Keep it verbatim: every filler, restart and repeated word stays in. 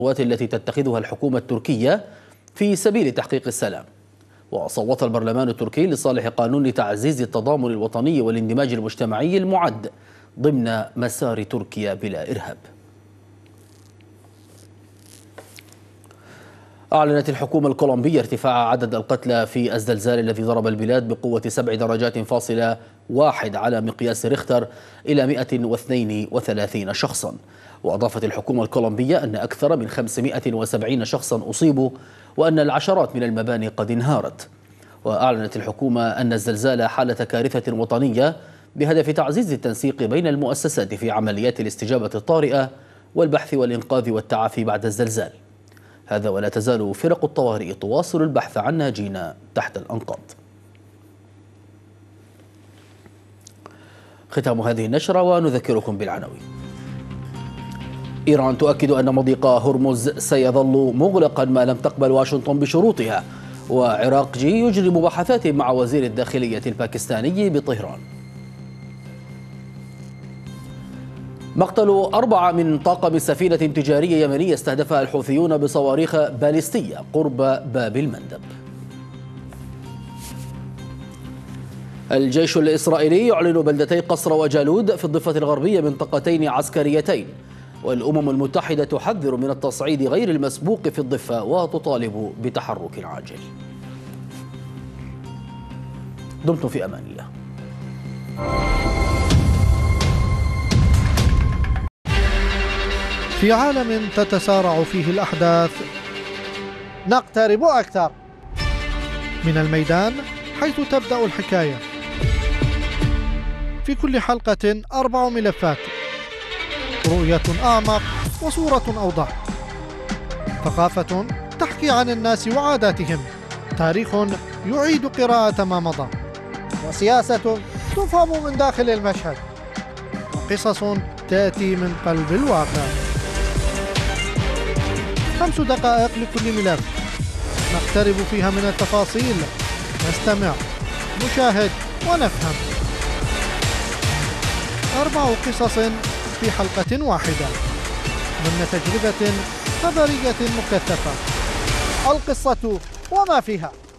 التي تتخذها الحكومة التركية في سبيل تحقيق السلام. وصوت البرلمان التركي لصالح قانون تعزيز التضامن الوطني والاندماج المجتمعي المعد ضمن مسار تركيا بلا إرهاب. أعلنت الحكومة الكولومبية ارتفاع عدد القتلى في الزلزال الذي ضرب البلاد بقوة سبع درجات فاصلة واحد على مقياس ريختر إلى مئة واثنين وثلاثين شخصا. وأضافت الحكومة الكولومبية أن أكثر من خمسمئة وسبعين شخصا أصيبوا وأن العشرات من المباني قد انهارت. وأعلنت الحكومة أن الزلزال حالة كارثة وطنية بهدف تعزيز التنسيق بين المؤسسات في عمليات الاستجابة الطارئة والبحث والإنقاذ والتعافي بعد الزلزال. هذا ولا تزال فرق الطوارئ تواصل البحث عن ناجين تحت الأنقاض. ختام هذه النشرة ونذكركم بالعناوين. إيران تؤكد أن مضيق هرمز سيظل مغلقا ما لم تقبل واشنطن بشروطها. وعراقجي يجري مباحثات مع وزير الداخلية الباكستاني بطهران. مقتل أربعة من طاقم سفينة تجارية يمنية استهدفها الحوثيون بصواريخ باليستية قرب باب المندب. الجيش الإسرائيلي يعلن بلدتي قصر وجالود في الضفة الغربية منطقتين عسكريتين. والأمم المتحدة تحذر من التصعيد غير المسبوق في الضفة وتطالب بتحرك عاجل. دمتم في أمان الله. في عالم تتسارع فيه الأحداث نقترب أكثر من الميدان حيث تبدأ الحكاية. في كل حلقة أربع ملفات، رؤية أعمق وصورة أوضح، ثقافة تحكي عن الناس وعاداتهم، تاريخ يعيد قراءة ما مضى، وسياسة تفهم من داخل المشهد، وقصص تأتي من قلب الواقع. خمس دقائق لكل ملف نقترب فيها من التفاصيل، نستمع، نشاهد ونفهم. أربع قصص في حلقة واحدة ضمن تجربة خبرية مكثفة. القصة وما فيها.